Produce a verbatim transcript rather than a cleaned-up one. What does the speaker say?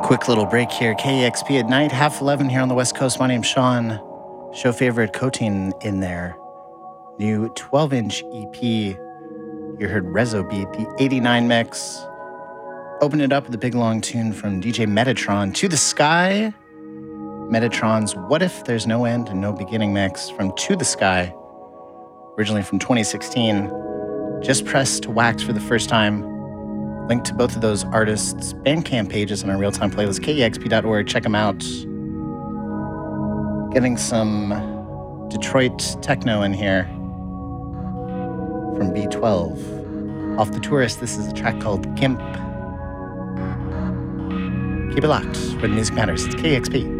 Quick little break here. K E X P at night, half eleven here on the West Coast. My name's Sean. Show favorite Coating in there. New twelve-inch E P. You heard Rezo Beat, the eighty-nine mix. Open it up with a big long tune from D J Metatron, To the Sky. Metatron's What If There's No End and No Beginning mix from To the Sky. Originally from twenty sixteen. Just pressed to Wax for the first time. Link to both of those artists' Bandcamp pages on our real-time playlist, K E X P dot org. Check them out. Getting some Detroit techno in here from B twelve. Off the Tourist, this is a track called Gimp. Keep it locked where the music matters. It's K E X P.